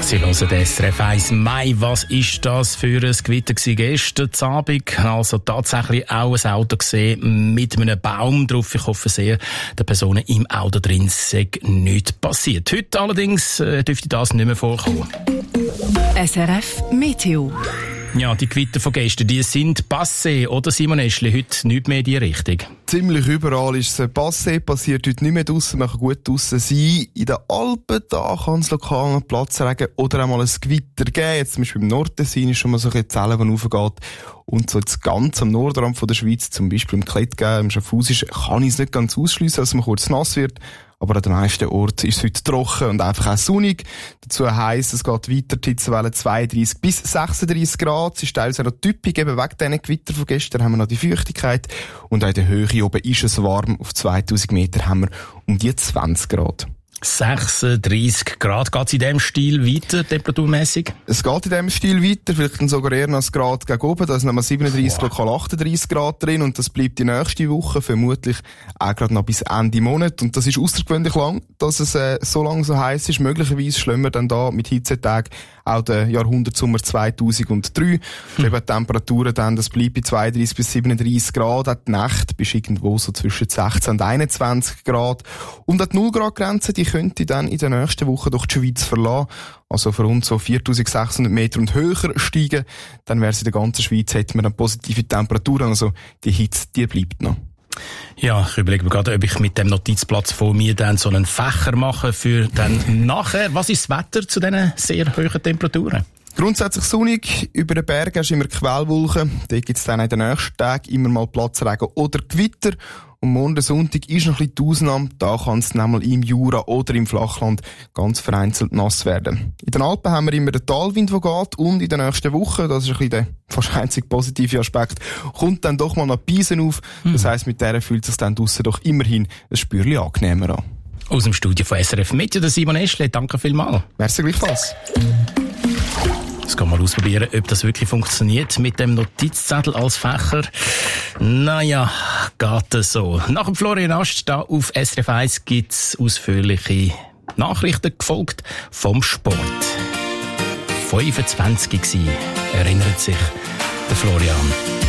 Sie hören den SRF 1 Mai. Was ist das für ein Gewitter gestern Abend? Also tatsächlich auch ein Auto gesehen mit einem Baum drauf. Ich hoffe sehr, den Personen im Auto drin sei nichts passiert. Heute allerdings dürfte das nicht mehr vorkommen. SRF Meteo. Ja, die Gewitter von gestern, die sind passé, oder Simon Eschli? Heute nicht mehr in die Richtung. Ziemlich überall ist es passé, passiert heute nicht mehr draussen, man kann gut draussen sein. In den Alpen, da kann es lokal einen Platzregen oder einmal ein Gewitter geben. Jetzt zum Beispiel im Nordtessin ist schon mal so ein Zellen, die raufgeht. Und so jetzt ganz am Nordrand von der Schweiz, zum Beispiel im Klettgau, im Schaffhausisch, kann ich es nicht ganz ausschliessen, dass man kurz nass wird. Aber an den meisten Orten ist es heute trocken und einfach auch sonnig. Dazu heisst, es geht weiter, die Hitzewelle 32 bis 36 Grad. Es ist teilweise noch typisch, eben wegen diesen Gewitter von gestern haben wir noch die Feuchtigkeit. Und auch in der Höhe oben ist es warm. Auf 2000 Meter haben wir um die 20 Grad. 36 Grad. Geht es in diesem Stil weiter, temperaturmässig? Es geht in diesem Stil weiter, vielleicht dann sogar eher noch ein Grad gegen oben. Da sind nochmal 37, lokal 38 Grad drin und das bleibt die nächste Woche, vermutlich auch gerade noch bis Ende Monat. Und das ist außergewöhnlich lang, dass es so lang so heiß ist. Möglicherweise schlimmer wir dann da mit Hitzetagen auch den Jahrhundertsommer 2003. Eben Temperaturen dann, das bleibt bei 32 bis 37 Grad. Auch die Nacht bist irgendwo so zwischen 16 und 21 Grad. Und auch die 0-Grad-Grenze, die könnte dann in der nächsten Woche durch die Schweiz verlassen. Also für uns so 4600 Meter und höher steigen. Dann wäre es in der ganzen Schweiz, hätten wir dann positive Temperaturen. Also die Hitze, die bleibt noch. Ja, ich überlege mir gerade, ob ich mit dem Notizplatz vor mir dann so einen Fächer mache für dann nachher. Was ist das Wetter zu diesen sehr hohen Temperaturen? Grundsätzlich sonnig. Über den Bergen hast du immer Quellwolken. Da gibt es dann in den nächsten Tagen immer mal Platzregen oder Gewitter. Und morgen Sonntag ist noch ein bisschen die Ausnahme. Da kann es nämlich im Jura oder im Flachland ganz vereinzelt nass werden. In den Alpen haben wir immer den Talwind, der geht. Und in der nächsten Woche, das ist ein bisschen der fast einzig positive Aspekt, kommt dann doch mal noch Piesen auf. Das heisst, mit der fühlt es sich dann draussen doch immerhin ein Spürchen angenehmer an. Aus dem Studio von SRF Meteo, der Simon Eschli. Danke vielmals. Merci gleichfalls. Jetzt gehen wir mal ausprobieren, ob das wirklich funktioniert mit dem Notizzettel als Fächer. Naja, geht es so. Nach dem Florian Ast da auf SRF 1 gibt es ausführliche Nachrichten, gefolgt vom Sport. 25 war, erinnert sich der Florian.